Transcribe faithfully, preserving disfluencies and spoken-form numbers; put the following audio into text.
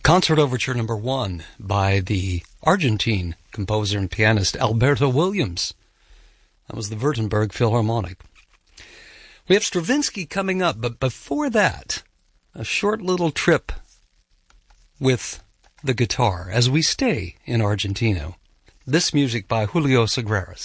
Concert Overture Number One by the Argentine composer and pianist Alberto Williams. That was the Württemberg Philharmonic. We have Stravinsky coming up, but before that, a short little trip with the guitar as we stay in Argentina. This music by Julio Sagreras.